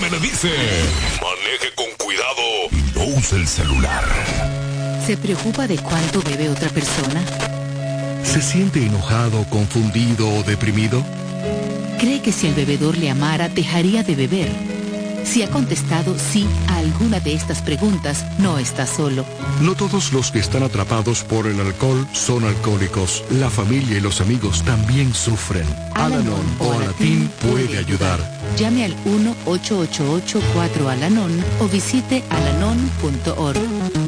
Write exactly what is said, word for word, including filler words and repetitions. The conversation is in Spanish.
le dice: maneje con cuidado y no use el celular. ¿Se preocupa de cuánto bebe otra persona? ¿Se siente enojado, confundido o deprimido? ¿Cree que si el bebedor le amara, dejaría de beber? Si ha contestado sí a alguna de estas preguntas, no está solo. No todos los que están atrapados por el alcohol son alcohólicos. La familia y los amigos también sufren. Al-Anon o Alatín puede ayudar. Llame al uno ocho ocho ocho cuatro Al-Anon o visite alanon punto org.